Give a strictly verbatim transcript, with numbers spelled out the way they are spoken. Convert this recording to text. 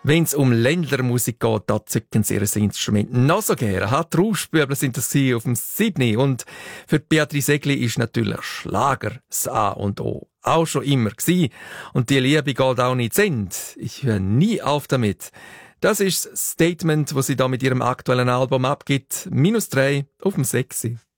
Wenn's um Ländlermusik geht, da zücken sie ihr Instrument noch so gerne. Ha, die Rauschbübel sind das sie auf dem Sydney. Und für Beatrice Egli ist natürlich Schlager das A und O. Auch schon immer gsi. Und die Liebe geht auch nicht zu Ende. Ich höre nie auf damit. Das ist das Statement, das sie da mit ihrem aktuellen Album abgibt. Minus drei auf dem Sexy.